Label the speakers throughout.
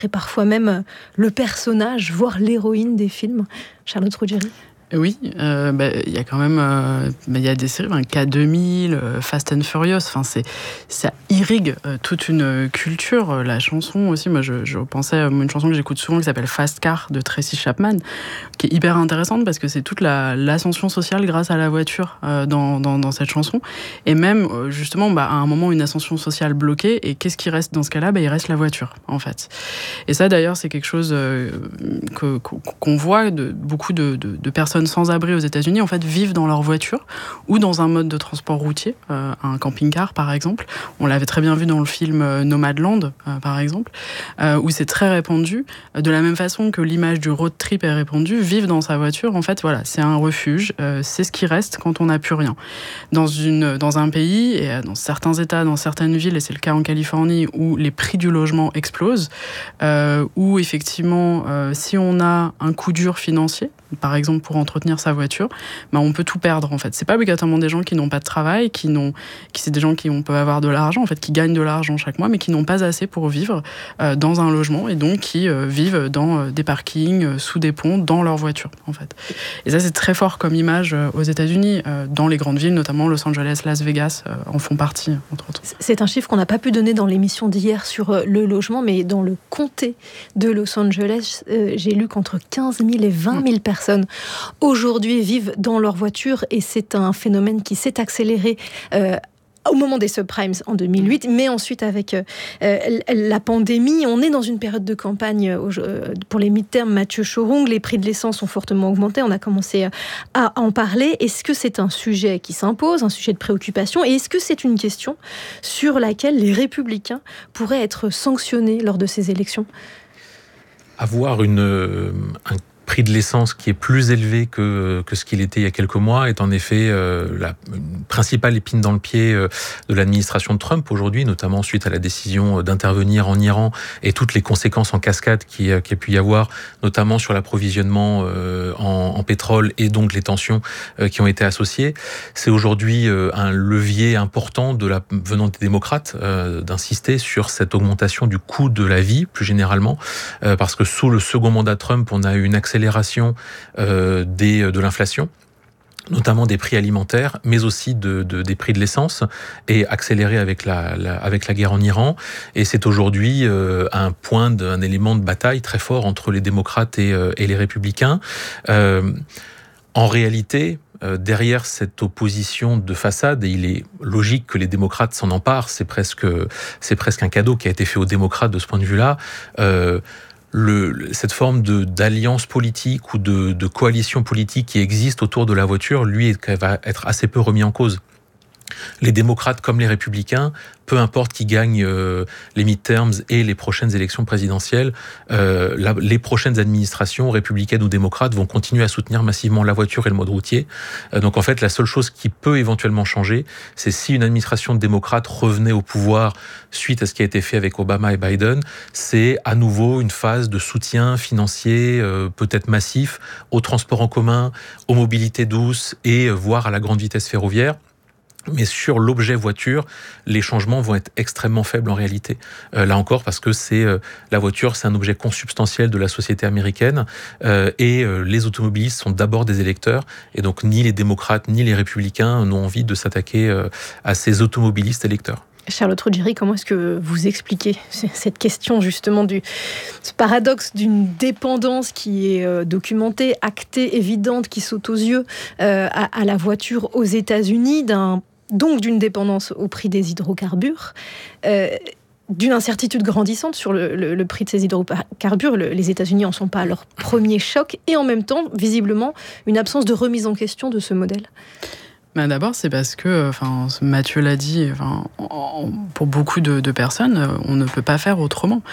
Speaker 1: et parfois même le personnage, voire l'héroïne des films. Charlotte Ruggieri.
Speaker 2: Oui, il y a quand même il y a des séries, K2000, Fast and Furious, ça irrigue toute une culture. La chanson aussi, moi je pensais à une chanson que j'écoute souvent qui s'appelle Fast Car de Tracy Chapman, qui est hyper intéressante parce que c'est toute l'ascension sociale grâce à la voiture dans cette chanson. Et même justement à un moment une ascension sociale bloquée, et qu'est-ce qui reste dans ce cas-là? Il reste la voiture en fait. Et ça d'ailleurs c'est quelque chose qu'on voit de beaucoup de personnes sans abri aux États-Unis en fait vivent dans leur voiture ou dans un mode de transport routier, un camping-car par exemple. On l'avait très bien vu dans le film Nomadland par exemple, où c'est très répandu. De la même façon que l'image du road trip est répandue, vivre dans sa voiture en fait voilà, c'est un refuge, c'est ce qui reste quand on n'a plus rien. Dans un pays et dans certains États, dans certaines villes, et c'est le cas en Californie où les prix du logement explosent, où effectivement si on a un coup dur financier, par exemple pour entretenir sa voiture, on peut tout perdre en fait. C'est pas obligatoirement des gens qui n'ont pas de travail, c'est des gens qui peuvent avoir de l'argent en fait, qui gagnent de l'argent chaque mois, mais qui n'ont pas assez pour vivre dans un logement et donc qui vivent dans des parkings, sous des ponts, dans leur voiture en fait. Et ça c'est très fort comme image aux États-Unis, dans les grandes villes, notamment Los Angeles, Las Vegas en font partie entre autres.
Speaker 1: C'est un chiffre qu'on n'a pas pu donner dans l'émission d'hier sur le logement, mais dans le comté de Los Angeles, j'ai lu qu'entre 15 000 et 20 000 personnes aujourd'hui vivent dans leur voiture, et c'est un phénomène qui s'est accéléré au moment des subprimes en 2008, mais ensuite avec la pandémie, on est dans une période de campagne pour les midterms. Mathieu Chorung, les prix de l'essence ont fortement augmenté, on a commencé à en parler. Est-ce que c'est un sujet qui s'impose, un sujet de préoccupation, et est-ce que c'est une question sur laquelle les républicains pourraient être sanctionnés lors de ces élections?
Speaker 3: Avoir un prix de l'essence qui est plus élevé que ce qu'il était il y a quelques mois est en effet la principale épine dans le pied de l'administration de Trump aujourd'hui, notamment suite à la décision d'intervenir en Iran et toutes les conséquences en cascade qui a pu y avoir, notamment sur l'approvisionnement en pétrole et donc les tensions qui ont été associées. C'est aujourd'hui un levier important venant des démocrates d'insister sur cette augmentation du coût de la vie plus généralement, parce que sous le second mandat de Trump, on a eu une accélération de l'inflation, notamment des prix alimentaires, mais aussi des prix de l'essence, et accéléré avec la guerre en Iran. Et c'est aujourd'hui un élément de bataille très fort entre les démocrates et les républicains. En réalité, derrière cette opposition de façade, et il est logique que les démocrates s'en emparent, c'est presque un cadeau qui a été fait aux démocrates de ce point de vue-là, cette forme d'alliance politique ou de coalition politique qui existe autour de la voiture, lui, va être assez peu remis en cause. Les démocrates comme les républicains, peu importe qui gagne les midterms et les prochaines élections présidentielles, les prochaines administrations républicaines ou démocrates vont continuer à soutenir massivement la voiture et le mode routier. Donc en fait, la seule chose qui peut éventuellement changer, c'est si une administration démocrate revenait au pouvoir suite à ce qui a été fait avec Obama et Biden, c'est à nouveau une phase de soutien financier peut-être massif aux transports en commun, aux mobilités douces et voire à la grande vitesse ferroviaire. Mais sur l'objet voiture, les changements vont être extrêmement faibles en réalité. Là encore, parce que la voiture, c'est un objet consubstantiel de la société américaine, et les automobilistes sont d'abord des électeurs, et donc ni les démocrates ni les républicains n'ont envie de s'attaquer à ces automobilistes électeurs.
Speaker 1: Charlotte Ruggieri, comment est-ce que vous expliquez cette question justement ce paradoxe d'une dépendance qui est documentée, actée, évidente, qui saute aux yeux à la voiture aux États-Unis, donc d'une dépendance au prix des hydrocarbures, d'une incertitude grandissante sur le prix de ces hydrocarbures. Les États-Unis n'en sont pas à leur premier choc, et en même temps, visiblement, une absence de remise en question de ce modèle.
Speaker 2: D'abord, c'est parce que, Mathieu l'a dit, pour beaucoup de personnes, on ne peut pas faire autrement.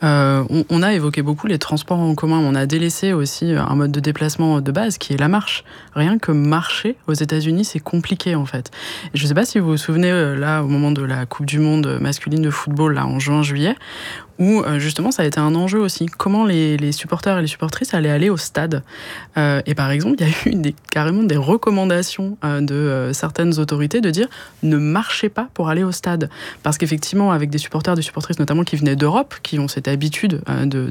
Speaker 2: On a évoqué beaucoup les transports en commun, on a délaissé aussi un mode de déplacement de base qui est la marche. Rien que marcher aux États-Unis, c'est compliqué en fait. Et je ne sais pas si vous vous souvenez, là, au moment de la Coupe du Monde masculine de football, là, en juin-juillet, où justement ça a été un enjeu aussi. Comment les supporters et les supportrices allaient aller au stade. Et par exemple, il y a eu carrément des recommandations de certaines autorités de dire ne marchez pas pour aller au stade. Parce qu'effectivement, avec des supporters, des supportrices notamment qui venaient d'Europe, qui ont cette habitude de